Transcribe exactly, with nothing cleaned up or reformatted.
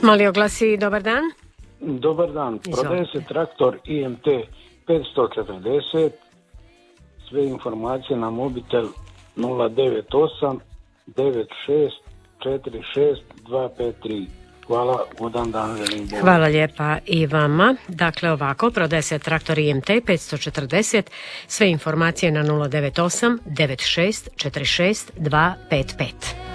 Mali oglasi, dobar dan. Dobar dan, prodaje se traktor I M T petsto četrdeset, sve informacije na mobitel nula devet osam devet šest četiri šest dva pet tri. Hvala, ugodan dan, želim Bogu. Hvala lijepa i vama. Dakle, ovako, prodaje se traktor I M T petsto četrdeset, sve informacije na nula devet osam devet šest četiri šest dva pet pet.